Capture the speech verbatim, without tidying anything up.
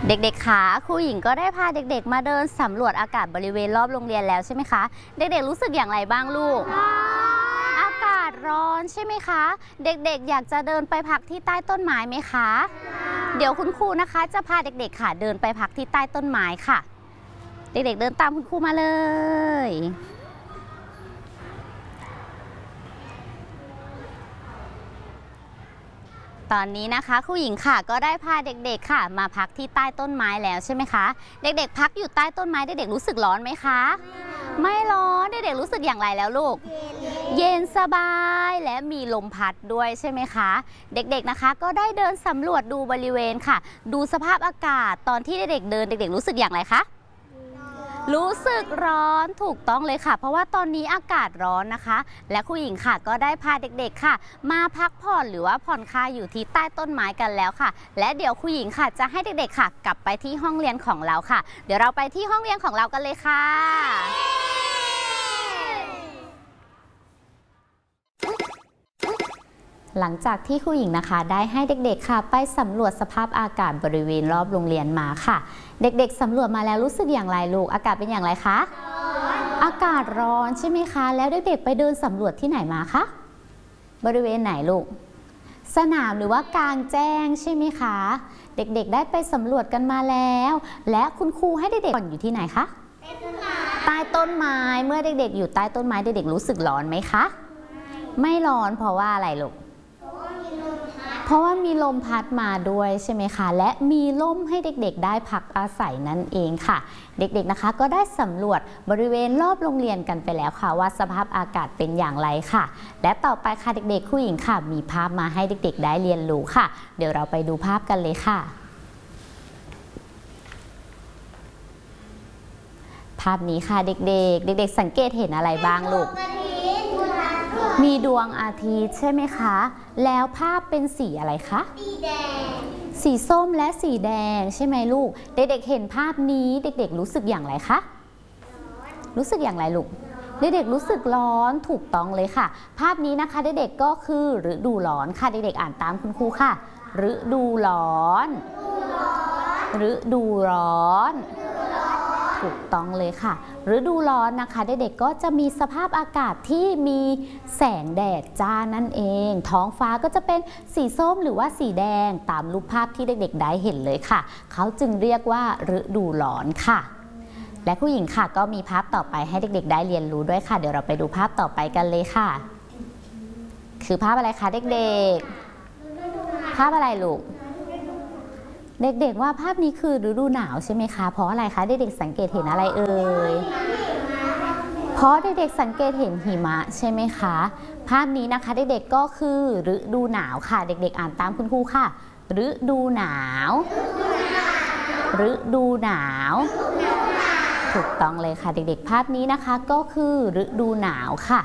เด็กๆคะครูหญิงก็ได้พาเด็กๆมาเดินสำรวจอากาศบริเวณรอบโรงเรียนแล้วใช่ไหมคะเด็กๆรู้สึกอย่างไรบ้างลูกอากาศร้อนใช่ไหมคะเด็กๆอยากจะเดินไปพักที่ใต้ต้นไม้ไหมคะเดี๋ยวคุณครูนะคะจะพาเด็กๆค่ะเดินไปพักที่ใต้ต้นไม้ค่ะเด็กๆเดินตามคุณครูมาเลยตอนนี้นะคะครูหญิงค่ะก็ได้พาเด็กๆค่ะมาพักที่ใต้ต้นไม้แล้วใช่ไหมคะเด็กๆพักอยู่ใต้ต้นไม้เด็กๆรู้สึกร้อนไหมคะไม่ร้อนเด็กๆรู้สึกอย่างไรแล้วลูกเย็นสบายและมีลมพัดด้วยใช่ไหมคะเด็กๆนะคะก็ได้เดินสำรวจดูบริเวณค่ะดูสภาพอากาศตอนที่เด็กๆเดินเด็กๆรู้สึกอย่างไรคะรู้สึกร้อนถูกต้องเลยค่ะเพราะว่าตอนนี้อากาศร้อนนะคะและครูหญิงค่ะก็ได้พาเด็กๆค่ะมาพักผ่อนหรือว่าผ่อนคลายอยู่ที่ใต้ต้นไม้กันแล้วค่ะและเดี๋ยวครูหญิงค่ะจะให้เด็กๆค่ะกลับไปที่ห้องเรียนของเราค่ะเดี๋ยวเราไปที่ห้องเรียนของเรากันเลยค่ะหลังจากที่ครูหญิงนะคะได้ให้เด็กๆค่ะไปสำรวจสภาพอากาศบริเวณรอบโรงเรียนมาค่ะเด็กๆสำรวจมาแล้วรู้สึกอย่างไรลูกอากาศเป็นอย่างไรคะอากาศร้อนใช่ไหมคะแล้วเด็กๆไปเดินสำรวจที่ไหนมาคะบริเวณไหนลูกสนามหรือว่ากลางแจ้งใช่ไหมคะเด็กๆได้ไปสำรวจกันมาแล้วและคุณครูให้เด็กๆอยู่ที่ไหนคะใต้ต้นไม้เมื่อเด็กๆอยู่ใต้ต้นไม้เด็กๆรู้สึกร้อนไหมคะไม่ร้อนเพราะว่าอะไรลูกเพราะว่ามีลมพัดมาด้วยใช่ไหมคะและมีร่มให้เด็กๆได้พักอาศัยนั่นเองค่ะเด็กๆนะคะก็ได้สำรวจบริเวณรอบโรงเรียนกันไปแล้วค่ะว่าสภาพอากาศเป็นอย่างไรค่ะและต่อไปค่ะเด็กๆครูหญิงค่ะมีภาพมาให้เด็กๆได้เรียนรู้ค่ะเดี๋ยวเราไปดูภาพกันเลยค่ะภาพนี้ค่ะเด็กๆเด็กๆสังเกตเห็นอะไรบ้างลูกมีดวงอาทิตย์ใช่ไหมคะแล้วภาพเป็นสีอะไรคะสีแดงสีส้มและสีแดงใช่ไหมลูกเด็กๆเห็นภาพนี้เด็กๆรู้สึกอย่างไรคะรู้สึกอย่างไรลูกเด็กๆรู้สึกร้อนถูกต้องเลยค่ะภาพนี้นะคะเด็กๆก็คือฤดูร้อนค่ะเด็กๆอ่านตามคุณครูค่ะฤดูร้อนฤดูร้อนถูกต้องเลยค่ะฤดูร้อนนะคะเด็กๆก็จะมีสภาพอากาศที่มีแสงแดดจ้านั่นเองท้องฟ้าก็จะเป็นสีส้มหรือว่าสีแดงตามรูปภาพที่เด็กๆได้เห็นเลยค่ะเขาจึงเรียกว่าฤดูร้อนค่ะและผู้หญิงค่ะก็มีภาพต่อไปให้เด็กๆได้เรียนรู้ด้วยค่ะเดี๋ยวเราไปดูภาพต่อไปกันเลยค่ะคือภาพอะไรคะเด็กๆภาพอะไรลูกเด็กๆว่าภาพนี้คือฤดูหนาวใช่ไหมคะเพราะอะไรคะเด็กๆสังเกตเห็นอะไรเอ่ยเพราะเด็กๆสังเกตเห็นหิมะใช่ไหมคะภาพนี้นะคะเด็กๆก็คือฤดูหนาวค่ะเด็กๆอ่านตามคุณครูค่ะฤดูหนาวฤดูหนาวถูกต้องเลยค่ะเด็กๆภาพนี้นะคะก็คือฤดูหนาวค่ะ